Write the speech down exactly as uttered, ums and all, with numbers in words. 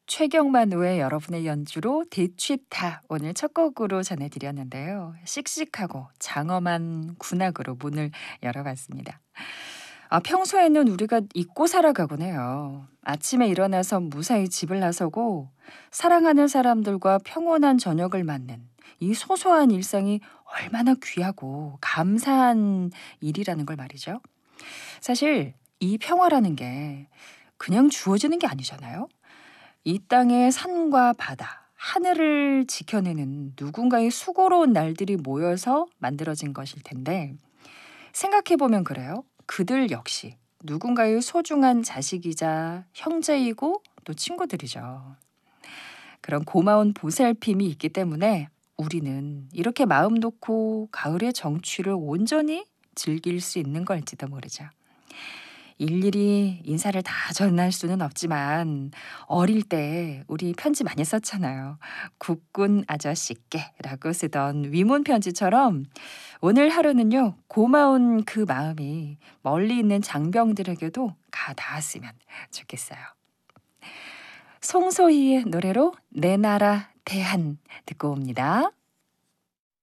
최경만우의 여러분의 연주로 대취타 오늘 첫 곡으로 전해드렸는데요. 씩씩하고 장엄한 군악으로 문을 열어봤습니다. 아, 평소에는 우리가 잊고 살아가곤 해요. 아침에 일어나서 무사히 집을 나서고 사랑하는 사람들과 평온한 저녁을 맞는 이 소소한 일상이 얼마나 귀하고 감사한 일이라는 걸 말이죠. 사실 이 평화라는 게 그냥 주어지는 게 아니잖아요. 이 땅의 산과 바다, 하늘을 지켜내는 누군가의 수고로운 날들이 모여서 만들어진 것일 텐데 생각해보면 그래요. 그들 역시 누군가의 소중한 자식이자 형제이고 또 친구들이죠. 그런 고마운 보살핌이 있기 때문에 우리는 이렇게 마음 놓고 가을의 정취를 온전히 즐길 수 있는 걸지도 모르죠. 일일이 인사를 다 전할 수는 없지만 어릴 때 우리 편지 많이 썼잖아요. 국군 아저씨께라고 쓰던 위문 편지처럼 오늘 하루는요. 고마운 그 마음이 멀리 있는 장병들에게도 가 닿았으면 좋겠어요. 송소희의 노래로 내 나라 대한 듣고 옵니다.